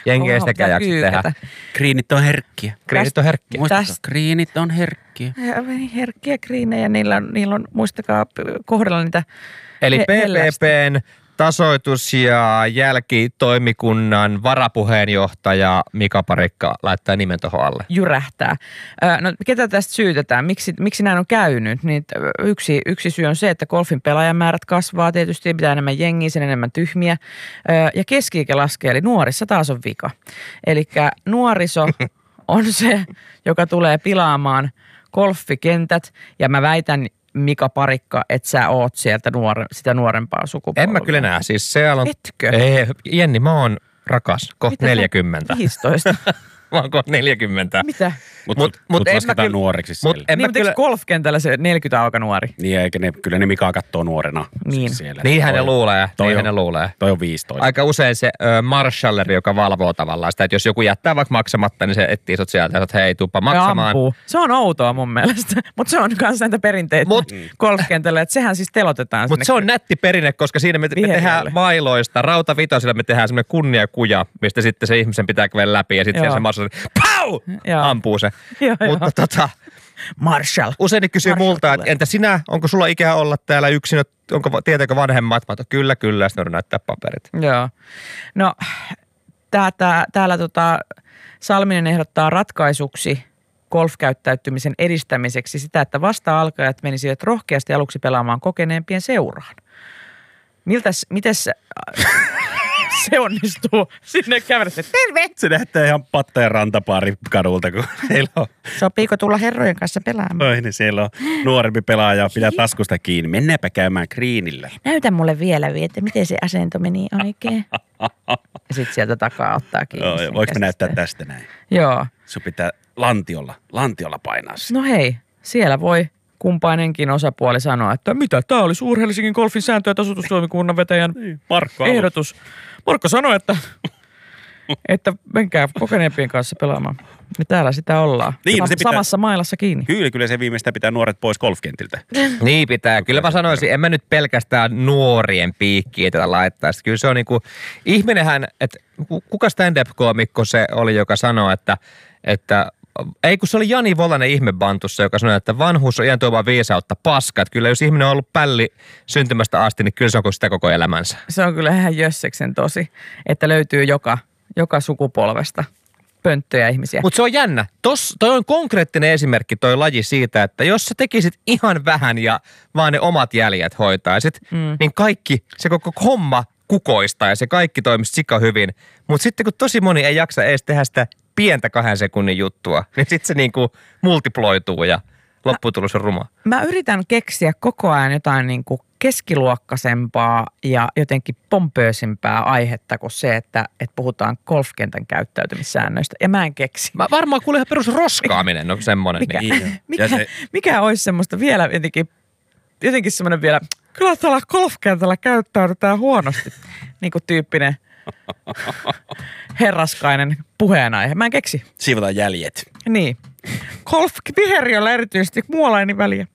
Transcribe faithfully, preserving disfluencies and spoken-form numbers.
jengi ei sitäkään jaksa tehdä. Kriinit on herkkiä. Kriinit on herkkiä. Muistatko? Kriinit on herkkiä. Herkkiä kriinejä, niillä on, niillä on muistakaa kohdella niitä. Eli he- P P P:n tasoitus- ja jälkitoimikunnan varapuheenjohtaja Mika Parikka laittaa nimen tuohon alle. Jyrähtää. No ketä tästä syytetään? Miksi, miksi näin on käynyt? Niin yksi, yksi syy on se, että golfin pelaajamäärät kasvaa tietysti, pitää enemmän jengiä, sen enemmän tyhmiä. Ja keski-ikä laskee, eli nuorissa taas on vika. Eli nuoriso on se, joka tulee pilaamaan golfikentät, ja mä väitän, Mika Parikka, että sä oot sieltä nuore, sitä nuorempaa sukupolvea. En mä kyllä näe. Siis siellä on... Etkö? Ei, Jenni, mä oon rakas. Kohta neljäkymmentä. viisitoista. Mä oon kohta neljäkymmentä. Mitä? Mutta mut, mut, mut lasketaan nuoriksi Mut siellä. en Niin, mä mutta kyllä... eikö golfkentällä se neljäkymmentä alka nuori? Niin, eikä ne, kyllä ne Mika kattoo nuorena Niin. siellä. Niinhän ne Toi- luulee. toi Niinhän on- ne luulee. Toi on viisitoista. Aika usein se ö, marshalleri, joka valvoo tavallaan sitä, että jos joku jättää vaikka maksamatta, niin se etsii sut sieltä, että hei, tuppa maksamaan. Ampuu. Se on outoa mun mielestä, mutta se on myös näitä perinteitä Mut- golfkentällä, että sehän siis telotetaan. Mutta se on nätti perinne, koska siinä me, me Viheriälle. tehdään mailoista, rautavitosilla me tehdään semmoinen kunniakuja, mistä sitten se ihmisen pitää kävellä läpi ja sitten Joo. se marshalleri, pau! Joo. Ampuu se. Joo, joo. Mutta tota, Marshall. usein ne kysyy Marshall multa, että tulee. entä sinä, onko sulla ikää olla täällä yksin, onko, tietääkö vanhemmat? Mä otan, kyllä, kyllä, ja sitten näyttää paperit. Joo. No, tää, tää, täällä tota, Salminen ehdottaa ratkaisuksi golfkäyttäytymisen edistämiseksi sitä, että vasta-alkajat menisivät rohkeasti aluksi pelaamaan kokeneempien seuraan. Miltäs, mites se onnistuu sinne kävelet? Terve! Se näyttää ihan patteen rantapaari kadulta, kun heillä on, Sopiiko tulla herrojen kanssa pelaamaan? oi, niin siellä on nuorempi pelaaja, pitää taskusta kiinni. Mennäänpä käymään kriinillä. Näytä mulle vielä, että miten se asento meni oikein. Ja sitten sieltä takaa ottaa kiinni. Joo, sen voiko me näyttää käsistä. tästä näin? Joo. Sun pitää lantiolla, lantiolla painaa sitä. No hei, siellä voi kumpainenkin osapuoli sanoa, että mitä, tämä oli Suur-Helsingin golfin sääntö- ja tasoitustoimikunnan vetäjän Markko ehdotus. Markko sanoi, että, että menkää kokeneempien kanssa pelaamaan. Ja täällä sitä ollaan. Niin, Samassa, se pitää- samassa mailassa kiinni. Kyllä, kyllä se viimeistä pitää nuoret pois golfkentiltä. Niin pitää. Kyllä mä sanoisin, en mä nyt pelkästään nuorien piikkiä tätä laittaa. Sitten kyllä se on niinku, ihminenhän, että kuka stand-up-koomikko se oli, joka sanoi, että, että ei kun se oli Jani Volanen ihmebantussa, joka sanoi, että vanhuus on iän tuomaan viisautta paska. Että kyllä jos ihminen on ollut pälli syntymästä asti, niin kyllä se on sitä koko elämänsä. Se on kyllä ihan jösseksen tosi, että löytyy joka, joka sukupolvesta pönttöjä ihmisiä. Mutta se on jännä. Tos, toi on konkreettinen esimerkki toi laji siitä, että jos sä tekisit ihan vähän ja vaan ne omat jäljet hoitaisit, mm. niin kaikki, se koko homma kukoistaa ja se kaikki toimisi sika hyvin. Mutta sitten kun tosi moni ei jaksa edes tehdä sitä pientä kahden sekunnin juttua, niin sitten se niinku multiploituu ja lopputulos on ruma. Mä yritän keksiä koko ajan jotain niin kuin keskiluokkaisempaa ja jotenkin pompöösimpää aihetta kuin se, että, että puhutaan golfkentän käyttäytymissäännöistä. Ja mä en keksi. Mä varmaan kuulen ihan perus roskaaminen on semmoinen. Mikä, Niin. mikä, se- mikä olisi semmoista vielä jotenkin, jotenkin semmoinen vielä, kyllä tällä golfkentällä käyttäydytään huonosti, niin kuin tyyppinen herraskainen puheenaihe. Mä en keksi. Siivotaan jäljet. Niin. Golf viheriöllä erityisesti, muualla ei niin väliä.